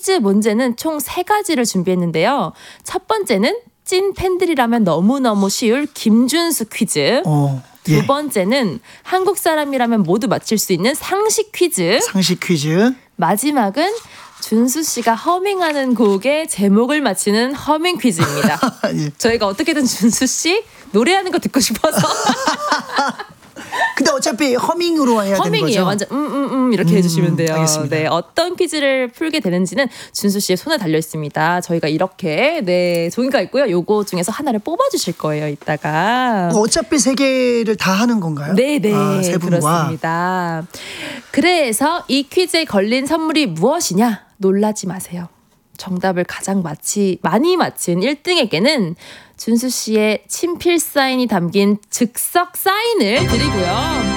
퀴즈 문제는 총 3가지를 준비했는데요. 첫 번째는 찐 팬들이라면 너무너무 쉬울 김준수 퀴즈. 예. 두 번째는 한국 사람이라면 모두 맞힐 수 있는 상식 퀴즈. 상식 퀴즈. 마지막은 준수 씨가 허밍하는 곡의 제목을 맞히는 허밍 퀴즈입니다. 예. 저희가 어떻게든 준수 씨 노래하는 거 듣고 싶어서. 근데 어차피 허밍으로 해야 되는 거죠? 허밍이에요. 완전 이렇게 해주시면 돼요. 알겠습니다. 네, 어떤 퀴즈를 풀게 되는지는 준수 씨의 손에 달려 있습니다. 저희가 이렇게 종이가 있고요. 요거 중에서 하나를 뽑아주실 거예요. 이따가. 어차피 3개를 다 하는 건가요? 네네, 세 분과. 그렇습니다. 그래서 이 퀴즈에 걸린 선물이 무엇이냐? 놀라지 마세요. 정답을 가장 많이 맞힌 1등에게는 준수 씨의 친필 사인이 담긴 즉석 사인을 드리고요.